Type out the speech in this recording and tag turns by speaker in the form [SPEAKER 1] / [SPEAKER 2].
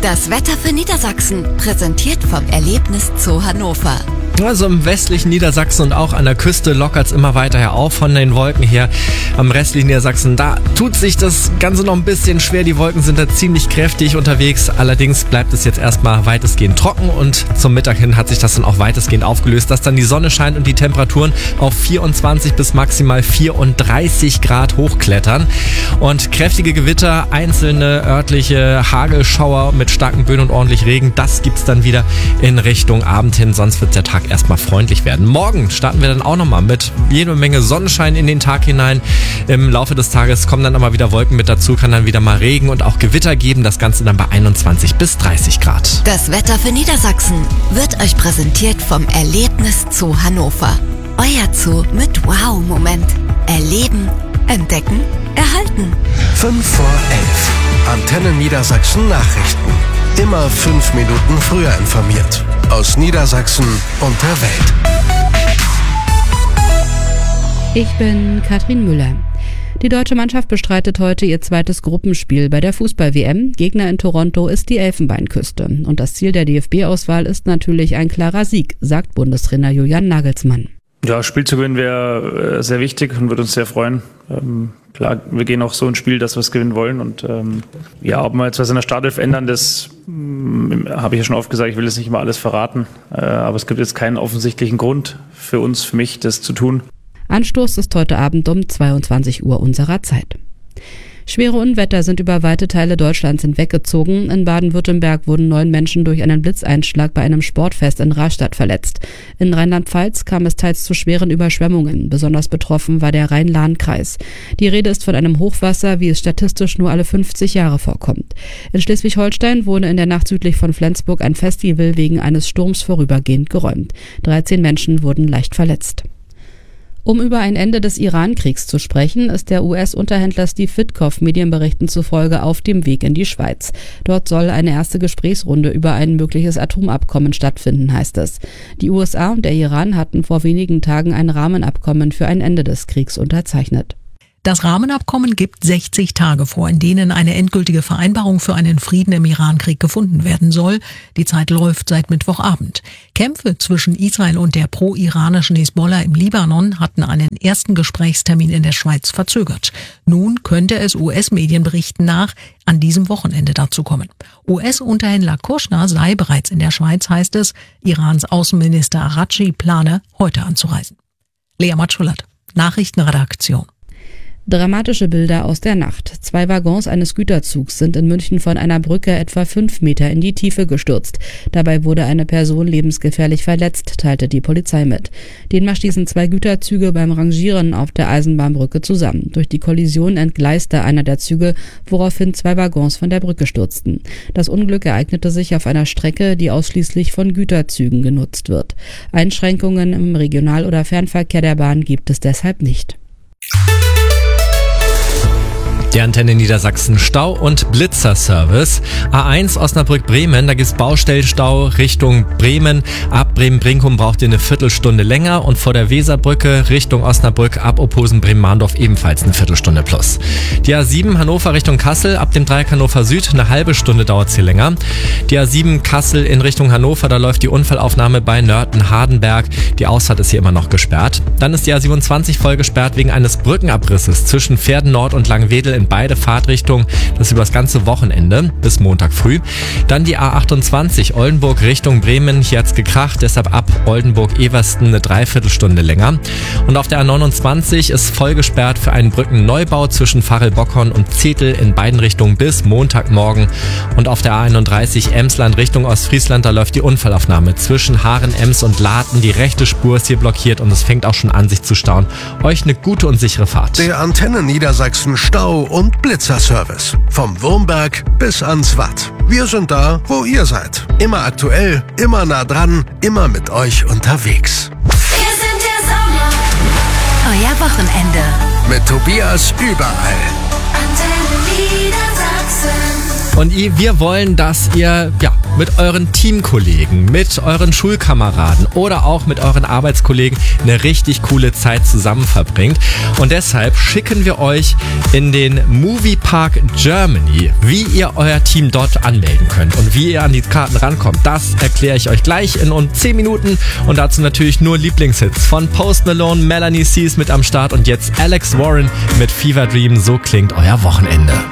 [SPEAKER 1] Das Wetter für Niedersachsen, präsentiert vom Erlebnis Zoo Hannover.
[SPEAKER 2] Also im westlichen Niedersachsen und auch an der Küste lockert es immer weiter auf von den Wolken her. Am restlichen Niedersachsen, da tut sich das Ganze noch ein bisschen schwer. Die Wolken sind da ziemlich kräftig unterwegs. Allerdings bleibt es jetzt erstmal weitestgehend trocken und zum Mittag hin hat sich das dann auch weitestgehend aufgelöst, dass dann die Sonne scheint und die Temperaturen auf 24 bis maximal 34 Grad hochklettern. Und kräftige Gewitter, einzelne örtliche Hagelschauer mit starken Böen und ordentlich Regen, das gibt's dann wieder in Richtung Abend hin, sonst wird der Tag erstmal freundlich werden. Morgen starten wir dann auch nochmal mit jede Menge Sonnenschein in den Tag hinein. Im Laufe des Tages kommen dann aber wieder Wolken mit dazu, kann dann wieder mal Regen und auch Gewitter geben. Das Ganze dann bei 21 bis 30 Grad.
[SPEAKER 1] Das Wetter für Niedersachsen wird euch präsentiert vom Erlebnis Zoo Hannover. Euer Zoo mit Wow-Moment. Erleben, entdecken, erhalten.
[SPEAKER 3] 5 vor 11. Antenne Niedersachsen Nachrichten. Immer 5 Minuten früher informiert. Aus Niedersachsen und der Welt.
[SPEAKER 4] Ich bin Katrin Müller. Die deutsche Mannschaft bestreitet heute ihr zweites Gruppenspiel bei der Fußball-WM. Gegner in Toronto ist die Elfenbeinküste. Und das Ziel der DFB-Auswahl ist natürlich ein klarer Sieg, sagt Bundestrainer Julian Nagelsmann.
[SPEAKER 5] Ja, Spiel zu gewinnen wäre sehr wichtig und würde uns sehr freuen. Klar, wir gehen auch so ins Spiel, dass wir es gewinnen wollen. Und ob wir jetzt was in der Startelf ändern, das habe ich ja schon oft gesagt, ich will jetzt nicht immer alles verraten. Aber es gibt jetzt keinen offensichtlichen Grund für uns, für mich, das zu tun.
[SPEAKER 4] Anstoß ist heute Abend um 22 Uhr unserer Zeit. Schwere Unwetter sind über weite Teile Deutschlands hinweggezogen. In Baden-Württemberg wurden 9 Menschen durch einen Blitzeinschlag bei einem Sportfest in Rastatt verletzt. In Rheinland-Pfalz kam es teils zu schweren Überschwemmungen. Besonders betroffen war der Rhein-Lahn-Kreis. Die Rede ist von einem Hochwasser, wie es statistisch nur alle 50 Jahre vorkommt. In Schleswig-Holstein wurde in der Nacht südlich von Flensburg ein Festival wegen eines Sturms vorübergehend geräumt. 13 Menschen wurden leicht verletzt. Um über ein Ende des Iran-Kriegs zu sprechen, ist der US-Unterhändler Steve Witkoff Medienberichten zufolge auf dem Weg in die Schweiz. Dort soll eine erste Gesprächsrunde über ein mögliches Atomabkommen stattfinden, heißt es. Die USA und der Iran hatten vor wenigen Tagen ein Rahmenabkommen für ein Ende des Kriegs unterzeichnet.
[SPEAKER 6] Das Rahmenabkommen gibt 60 Tage vor, in denen eine endgültige Vereinbarung für einen Frieden im Irankrieg gefunden werden soll. Die Zeit läuft seit Mittwochabend. Kämpfe zwischen Israel und der pro-iranischen Hisbollah im Libanon hatten einen ersten Gesprächstermin in der Schweiz verzögert. Nun könnte es US-Medienberichten nach an diesem Wochenende dazu kommen. US-Unterhändler Kushner sei bereits in der Schweiz, heißt es. Irans Außenminister Araghchi plane, heute anzureisen. Lea Matschulat, Nachrichtenredaktion.
[SPEAKER 4] Dramatische Bilder aus der Nacht. 2 Waggons eines Güterzugs sind in München von einer Brücke etwa 5 Meter in die Tiefe gestürzt. Dabei wurde eine Person lebensgefährlich verletzt, teilte die Polizei mit. Demnach stießen 2 Güterzüge beim Rangieren auf der Eisenbahnbrücke zusammen. Durch die Kollision entgleiste einer der Züge, woraufhin 2 Waggons von der Brücke stürzten. Das Unglück ereignete sich auf einer Strecke, die ausschließlich von Güterzügen genutzt wird. Einschränkungen im Regional- oder Fernverkehr der Bahn gibt es deshalb nicht.
[SPEAKER 2] Die Antenne Niedersachsen Stau- und Blitzerservice. A1 Osnabrück-Bremen, da gibt's Baustellenstau Richtung Bremen. Ab Bremen-Brinkum braucht ihr eine Viertelstunde länger und vor der Weserbrücke Richtung Osnabrück ab Opposen-Bremen-Mahndorf ebenfalls eine Viertelstunde plus. Die A7 Hannover Richtung Kassel, ab dem Dreieck Hannover Süd eine halbe Stunde dauert's hier länger. Die A7 Kassel in Richtung Hannover, da läuft die Unfallaufnahme bei Nörten-Hardenberg. Die Ausfahrt ist hier immer noch gesperrt. Dann ist die A27 voll gesperrt wegen eines Brückenabrisses zwischen Pferden Nord und Langwedel in beide Fahrtrichtungen, das über das ganze Wochenende bis Montag früh. Dann die A28 Oldenburg Richtung Bremen, hier hat's gekracht, deshalb ab Oldenburg-Eversten eine Dreiviertelstunde länger. Und auf der A29 ist voll gesperrt für einen Brückenneubau zwischen Varel-Bockhorn und Zetel in beiden Richtungen bis Montagmorgen. Und auf der A31 Emsland Richtung Ostfriesland, da läuft die Unfallaufnahme zwischen Haaren, Ems und Laten. Die rechte Spur ist hier blockiert und es fängt auch schon an, sich zu stauen. Euch eine gute und sichere Fahrt.
[SPEAKER 3] Der Antenne Niedersachsen Stau- und Blitzerservice. Vom Wurmberg bis ans Watt. Wir sind da, wo ihr seid. Immer aktuell, immer nah dran, immer mit euch unterwegs.
[SPEAKER 1] Wir sind der Sommer. Euer Wochenende.
[SPEAKER 3] Mit Tobias überall.
[SPEAKER 1] Antenne Niedersachsen.
[SPEAKER 2] Und wir wollen, dass ihr mit euren Teamkollegen, mit euren Schulkameraden oder auch mit euren Arbeitskollegen eine richtig coole Zeit zusammen verbringt. Und deshalb schicken wir euch in den Moviepark Germany, wie ihr euer Team dort anmelden könnt und wie ihr an die Karten rankommt. Das erkläre ich euch gleich in 10 Minuten und dazu natürlich nur Lieblingshits von Post Malone, Melanie C ist mit am Start und jetzt Alex Warren mit Fever Dream. So klingt euer Wochenende.